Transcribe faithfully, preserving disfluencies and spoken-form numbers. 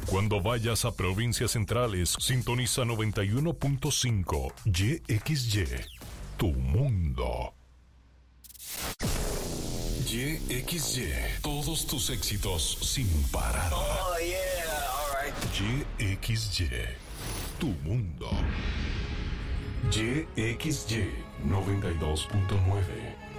Cuando vayas a provincias centrales, sintoniza noventa y uno punto cinco Y X Y, tu mundo. Y X Y, todos tus éxitos sin parar. Oh, yeah, all right. Y X Y, tu mundo. Y X Y noventa y dos punto nueve.